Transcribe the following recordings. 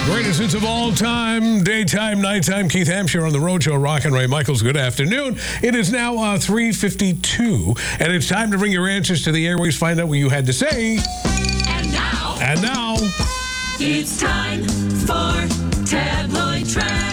Greatest hits of all time, daytime, nighttime. Keith Hampshire on the Road Show, Rock and Ray Michaels. Good afternoon. It is now 3:52, and it's time to bring your answers to the airways. Find out what you had to say. And now, it's time for Tabloid Trash.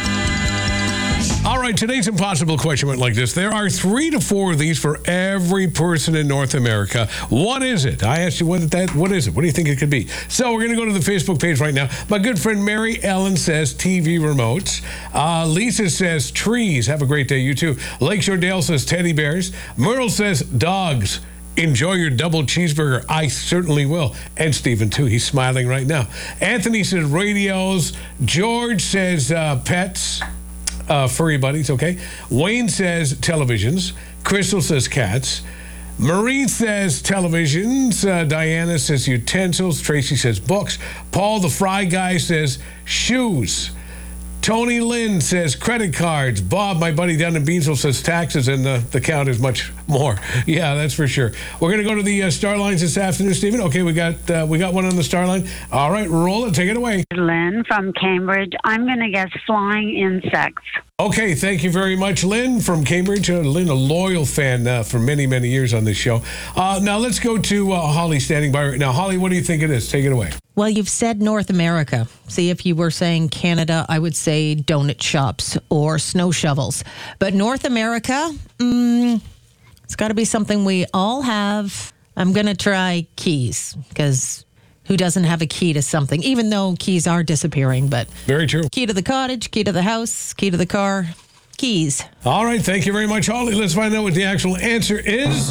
All right, today's impossible question went like this. There are 3 to 4 of these for every person in North America. What is it? I asked you what is it? What do you think it could be? So we're going to go to the Facebook page right now. My good friend Mary Ellen says TV remotes. Lisa says trees. Have a great day, you too. Lakeshore Dale says teddy bears. Merle says dogs. Enjoy your double cheeseburger. I certainly will. And Stephen, too. He's smiling right now. Anthony says radios. George says pets. Furry buddies, okay. Wayne says televisions. Crystal says cats. Marie says televisions. Diana says utensils. Tracy says books. Paul, the fry guy, says shoes. Tony Lynn says credit cards. Bob, my buddy down in Beansville, says taxes, and the count is much more. Yeah, that's for sure. We're going to go to the star lines this afternoon, Stephen. Okay, we got one on the star line. All right, roll it. Take it away. Lynn from Cambridge. I'm going to guess flying insects. Okay, thank you very much, Lynn from Cambridge. Lynn, a loyal fan for many, many years on this show. Now let's go to Holly standing by right now. Holly, what do you think it is? Take it away. Well, you've said North America. See, if you were saying Canada, I would say donut shops or snow shovels. But North America, it's got to be something we all have. I'm going to try keys, because who doesn't have a key to something, even though keys are disappearing? But very true. Key to the cottage, key to the house, key to the car, keys. All right, thank you very much, Holly. Let's find out what the actual answer is.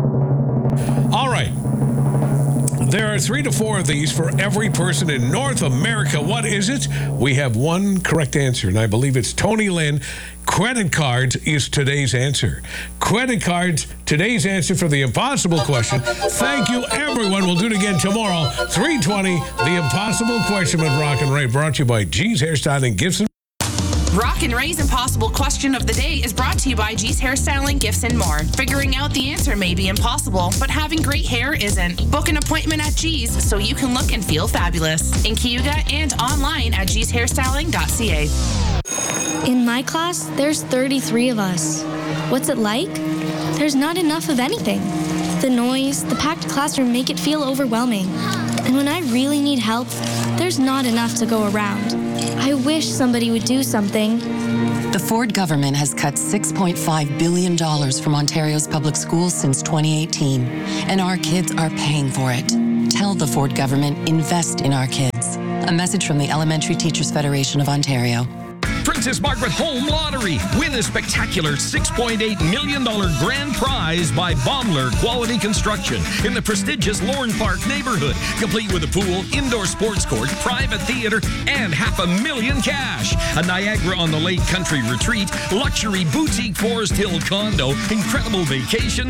All right. There are 3 to 4 of these for every person in North America. What is it? We have one correct answer, and I believe it's Tony Lynn. Credit cards is today's answer. Credit cards, today's answer for the impossible question. Thank you, everyone. We'll do it again tomorrow, 3:20. The impossible question with Rock and Ray, brought to you by G's Hairstyling Gibson. Rock and Ray's impossible question of the day is brought to you by G's Hairstyling Gifts and More. Figuring out the answer may be impossible, but having great hair isn't. Book an appointment at G's so you can look and feel fabulous. In Cayuga and online at gshairstyling.ca. In my class, there's 33 of us. What's it like? There's not enough of anything. The noise, the packed classroom make it feel overwhelming. And when I really need help, there's not enough to go around. I wish somebody would do something. The Ford government has cut $6.5 billion from Ontario's public schools since 2018, and our kids are paying for it. Tell the Ford government, invest in our kids. A message from the Elementary Teachers Federation of Ontario. Princess Margaret Home Lottery. Win a spectacular $6.8 million grand prize by Baumler Quality Construction in the prestigious Lorne Park neighborhood, complete with a pool, indoor sports court, private theater, and $500,000 cash. A Niagara-on-the-Lake country retreat, luxury boutique Forest Hill condo, incredible vacation,